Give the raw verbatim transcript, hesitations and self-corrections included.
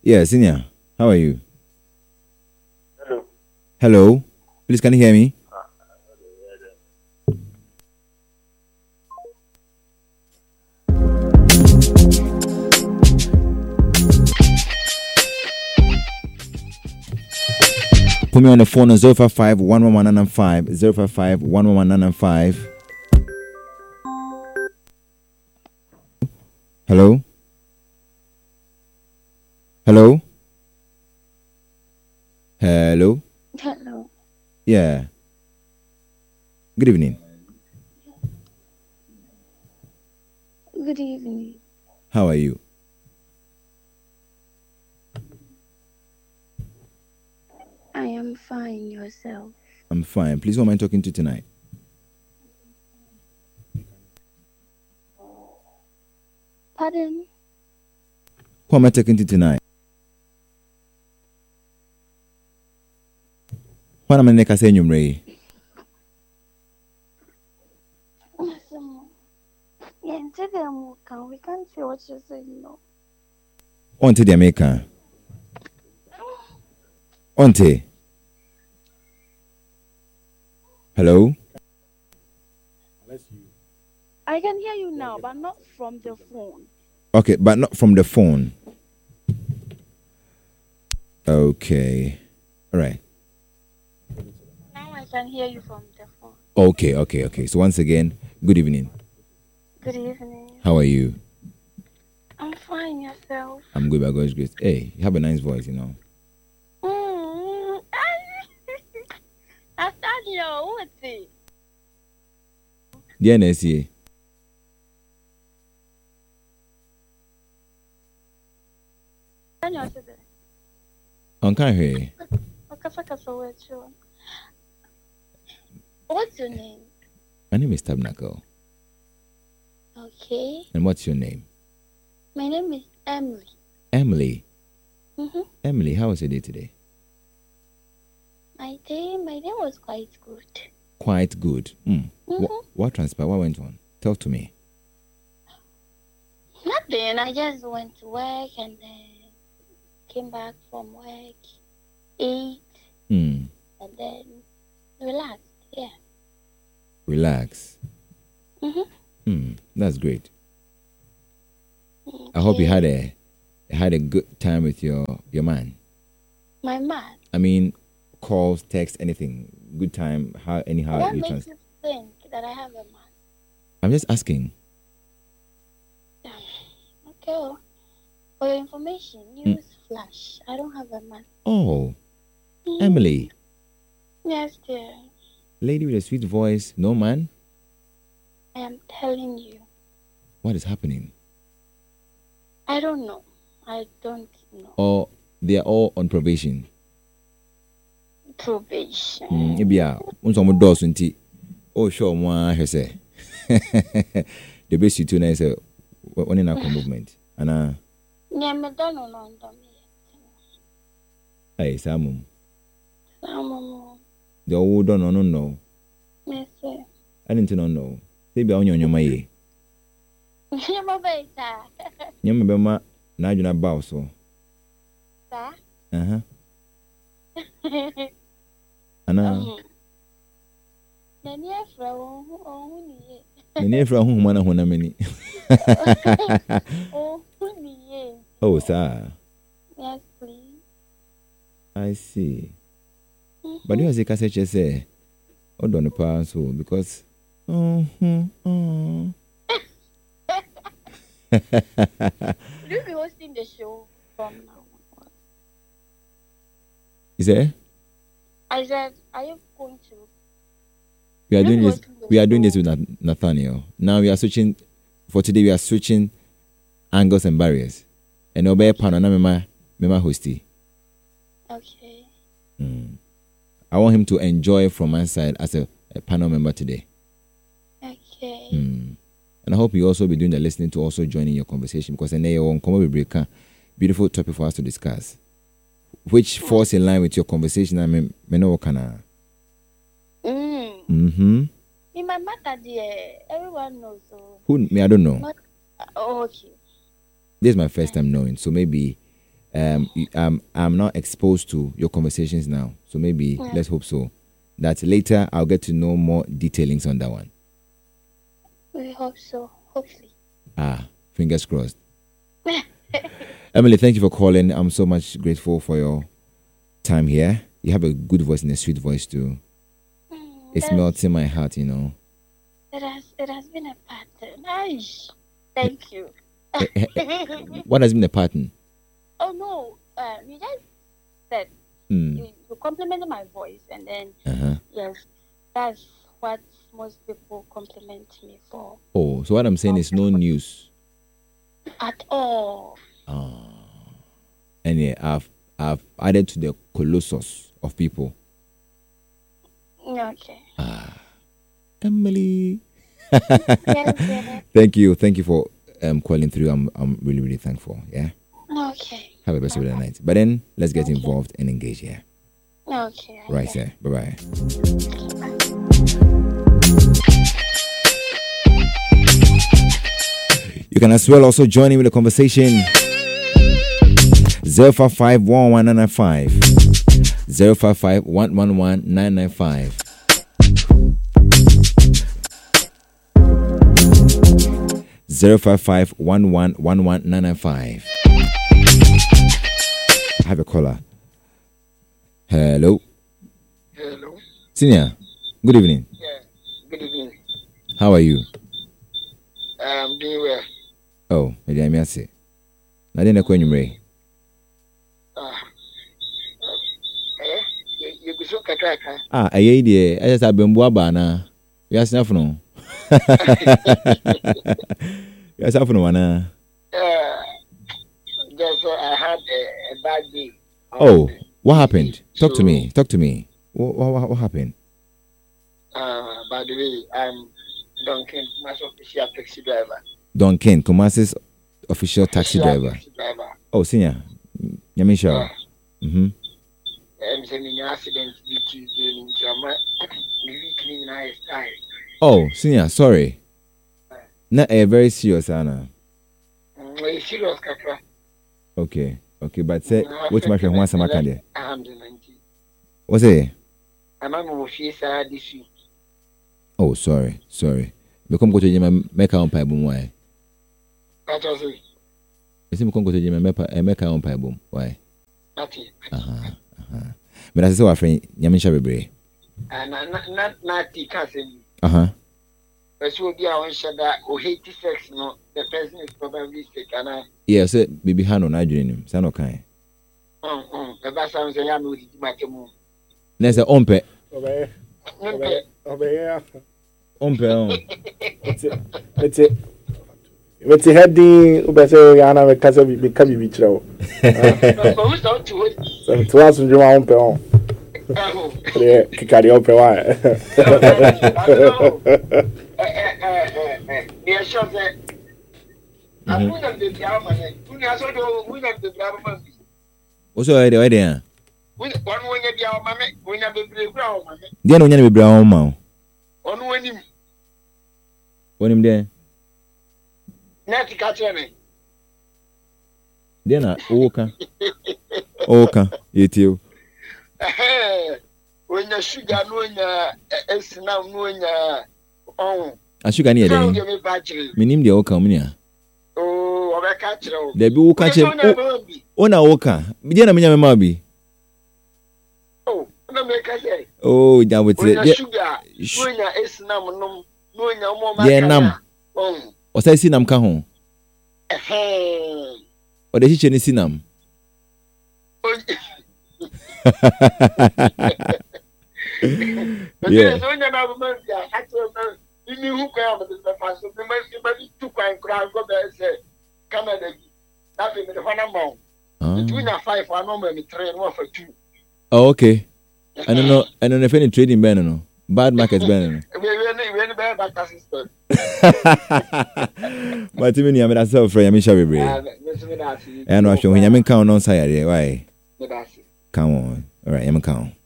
Yeah, senior. How are you? Hello. Hello. Please, can you hear me? Put me on the phone on zero five five one one one nine five zero five five one one one nine five. Hello? Hello? Hello? Hello. Yeah. Good evening. Good evening. How are you? I am fine. Yourself? I'm fine. Please, who am I talking to tonight? Pardon? Who am I talking to tonight? What am I going to say? We can't see what you're saying. No. On to the America. On to. Hello? I can hear you now, but not from the phone. Okay, but not from the phone. Okay. All right. Now I can hear you from the phone. Okay, okay, okay. So once again, good evening. Good evening. How are you? I'm fine. Yourself? I'm good by God's grace. Hey, you have a nice voice, you know. Mm. I thought you were it. The N S A. On can't hear. What's your name? My name is Tabernacle. Okay. And what's your name? My name is Emily. Emily. Mm-hmm. Emily, how was your day today? My day, my day was quite good. Quite good. Mm. Mm-hmm. What, what transpired? What went on? Talk to me. Nothing. I just went to work and then came back from work, ate, Mm. and then relaxed. Yeah. Relax. Mm-hmm. Mm. That's great. Okay. I hope you had a had a good time with your your man. My man. I mean, calls, text, anything. Good time. How anyhow What you makes trans- you think that I have a man? I'm just asking. Okay. Well, for your information, use mm. Flash. I don't have a man. Oh, mm. Emily. Yes, dear. Lady with a sweet voice, no man? I am telling you. What is happening? I don't know. I don't know. Or they are all on probation? Probation. Mm, maybe I want some doors until oh sure one has say the best you two nice one in our movement and uh yeah me don't know no hey Samum Samum the old don't know no no me say I didn't know they be on your my Nyama beta. Nyama bema na adwuna ba so. Sa? Uh-huh. Ana. Nani afra wo ohun niye. Nani afra hu huma na hona mani. Ohun niye. Oh, sir. Yes, please. I see. Mm-hmm. But you as a cassette say, oh, don't pass so because uh-huh. Uh. Will you be hosting the show from now on? Is it? I said, are you going to? We are doing this. We are doing this with Nathaniel. Now we are switching. For today, we are switching angles and barriers. And obey panel na mema mema hosty. Okay. Mm. I want him to enjoy from my side as a, a panel member today. Okay. Mm. And I hope you also be doing the listening to also joining your conversation because then you won't come up with a beautiful topic for us to discuss, which mm. falls in line with your conversation. I mean, me know kana. Mm. Mm-hmm. In my matter, dear, everyone knows. So. Who me? I don't know. Not, oh, okay. This is my first time knowing, so maybe um, you- um, I'm not exposed to your conversations now. So maybe, Yeah. let's hope so, that later I'll get to know more detailings on that one. We hope so. Hopefully. Ah, fingers crossed. Emily, thank you for calling. I'm so much grateful for your time here. You have a good voice and a sweet voice too. Mm, It's that's- melting my heart, you know. It has it has been a pattern. Aish. Thank you. What has been the pattern? Oh no. Uh, you just said Hmm. you, you complimented my voice, and then Uh-huh. yes, that's what most people compliment me for. Oh, so what I'm saying is no news. At all. Ah. And yeah, I've I've added to the colossus of people. Okay. Emily. Yes, yes. Thank you. Thank you for um calling through. I'm I'm really, really thankful. Yeah. Okay. Have a best of the night. But then let's get involved and engage here. Okay. I Right, get sir. Bye bye. You can as well also join in with the conversation. zero five five one one nine nine five. zero five five one one one nine nine five. Zero five five one one one one nine nine five. I have a caller. Hello. Hello. Senior. Good evening. Yeah. Good evening. How are you? I'm doing well. Oh, maybe I'm here. I didn't know you Ray. Ah. Eh? You you go so kakraka. Ah, I idea. I just have been boabana. Yes, nothing. Yes, nothing. One. Uh, just uh, I had a, a bad day. Oh, what happened? Talk to So, me. Talk to me. What, what, what happened? Uh, by the way, I'm Duncan, my official taxi driver. Duncan, Kumasi's official taxi Official driver. Taxi driver. Oh, senior. Yamisha. Uh, Mm-hmm. I'm sending an accident with Tuesday in Jama. The week in I style. Oh, senior. Sorry. Not a very serious, Anna. Mm, serious kakra. Okay. Okay, but say which much one some can there? I'm the ninety. What's it? I'm a officer this week. Oh, sorry. Sorry. Become go to Jim make our own pie boom. Why? That was it. You see, me come go to Jim and make our own pie boom. Why? Nothing. Uh-huh. Uh-huh. But I say our friend Yamisha Bebre. And not not not the cousin. Uh-huh. But so be our shada or hate sex no the person is probably sick and I Yeah, so baby Hano na dream him. Say no kind. um um the best sounds I know the matemu. Let's say ompe. Obey, Numpe obey, Ompe on. it's it, it's it. What's it heading? Ubese yana me kasa bi bi kabi bi chiro. but who's not to it? So to ask you one pe on. Oh. Yeah, kikari on pe wa. Eh eh eh eh. Yeah, sure that. I'm going to be our man. We are so do we not the driver. What's all right there? We one way be our man. We not be ground man. Dia no nya na bebre on ma. On when him Wonim there. not catch me. Dia na oka. Oka. Yetio. Eh, when your sugar no nya es now no nya on. Ashuka ni How eden. do me battery? Minim dia oka omnia. Oh, I catch you. Da bi oka che. Ona oka. Dia na menya me ma bi. Oh, no make I say. Oh, ja When wetre. your Dia sugar Sh- no nya es now no no nya mo ma. Yeah, nam. Oh, o sai sinam ka ho. eh. O de chiche ni sinam. Yeah. So nya na mo ya actually ni hu kwa mo the pass so me me me tu kwa nkra go be say Canada gi. Na be me the fana mo. Ah. Two na five one no me three no for two. Oh, okay. I don't know. I don't know if any trading ban no. Bad market ban no. We we we we be back system. But even you am that self for Yamisha Bebre. Ah, me se me da si. And no show him can on side there. Why? Me da si. Come on. All right, Yamisha.